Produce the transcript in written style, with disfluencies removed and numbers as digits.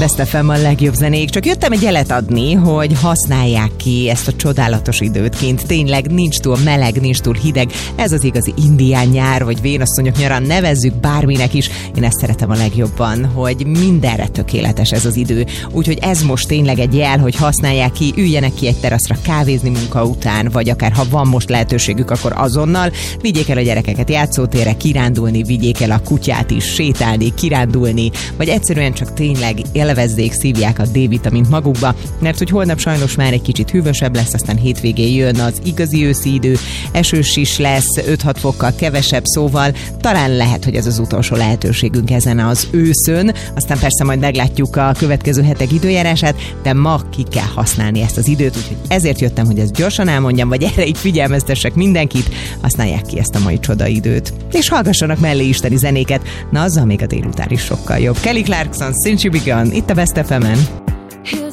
Best FM a legjobb zenék. Csak jöttem egy jelet adni, hogy használják ki ezt a csodálatos időt kint. Tényleg nincs túl meleg, nincs túl hideg. Ez az igazi indián nyár, vagy vénasszonyok nyara, nevezzük bárminek is. Én ezt szeretem a legjobban, hogy mindenre tökéletes ez az idő. Úgyhogy ez most tényleg egy jel, hogy használják ki, üljenek ki egy teraszra kávézni munka után, vagy akár ha van most lehetőségük, akkor azonnal vigyék el a gyerekeket játszótérre, kirándulni, vigyék el a kutyát is, sétálni, kirándulni, vagy egyszerűen csak tényleg élvezzék, szívják a D-vitamint magukba, mert hogy holnap sajnos már egy kicsit hűvösebb lesz, aztán hétvégén jön az igazi őszi idő, esős is lesz, 5-6 fokkal kevesebb, szóval talán lehet, hogy ez az utolsó lehetőségünk ezen az őszön, aztán persze majd meglátjuk a következő hetek időjárását, de ma ki kell használni ezt az időt, úgyhogy ezért jöttem, hogy ezt gyorsan elmondjam, vagy erre így figyelmeztessek mindenkit, használják ki ezt a mai csodaidőt. És hallgassanak mellé isteni zenéket, na azzal még a délután is sokkal jobb. Kelly Clarkson, Since You Begun, itt a Best FM-en.